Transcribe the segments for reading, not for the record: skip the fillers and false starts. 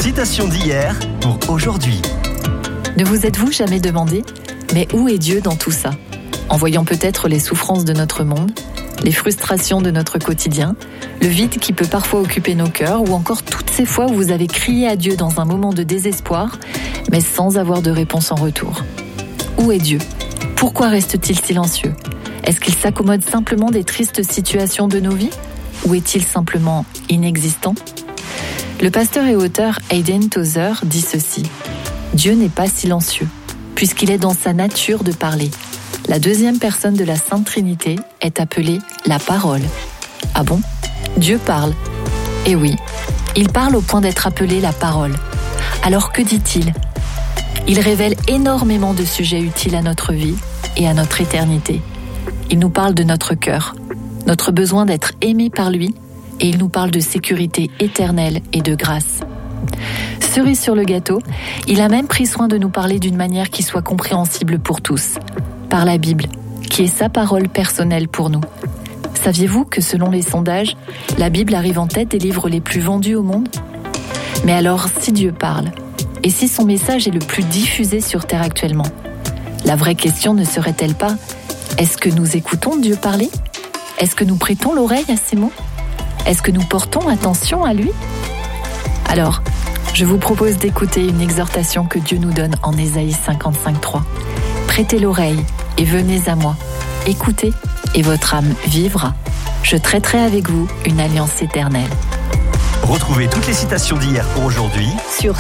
Citation d'hier pour aujourd'hui. Ne vous êtes-vous jamais demandé, mais où est Dieu dans tout ça ? En voyant peut-être les souffrances de notre monde, les frustrations de notre quotidien, le vide qui peut parfois occuper nos cœurs, ou encore toutes ces fois où vous avez crié à Dieu dans un moment de désespoir, mais sans avoir de réponse en retour. Où est Dieu ? Pourquoi reste-t-il silencieux ? Est-ce qu'il s'accommode simplement des tristes situations de nos vies ? Ou est-il simplement inexistant ? Le pasteur et auteur Hayden Tozer dit ceci : Dieu n'est pas silencieux, puisqu'il est dans sa nature de parler. La deuxième personne de la Sainte Trinité est appelée la parole. Ah bon ? Dieu parle. Eh oui, il parle au point d'être appelé la parole. Alors que dit-il ? Il révèle énormément de sujets utiles à notre vie et à notre éternité. Il nous parle de notre cœur, notre besoin d'être aimé par lui, et il nous parle de sécurité éternelle et de grâce. Cerise sur le gâteau, il a même pris soin de nous parler d'une manière qui soit compréhensible pour tous, par la Bible, qui est sa parole personnelle pour nous. Saviez-vous que selon les sondages, la Bible arrive en tête des livres les plus vendus au monde ? Mais alors, si Dieu parle, et si son message est le plus diffusé sur Terre actuellement, la vraie question ne serait-elle pas : est-ce que nous écoutons Dieu parler ? Est-ce que nous prêtons l'oreille à ses mots ? Est-ce que nous portons attention à lui ? Alors, je vous propose d'écouter une exhortation que Dieu nous donne en Ésaïe 55:3. Prêtez l'oreille et venez à moi. Écoutez et votre âme vivra. Je traiterai avec vous une alliance éternelle. Retrouvez toutes les citations d'hier pour aujourd'hui sur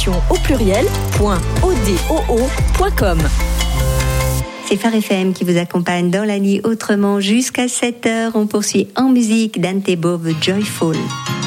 citations.odoo.com. C'est Phare FM qui vous accompagne dans la nuit autrement jusqu'à 7h. On poursuit en musique d'Antebo The Joyful.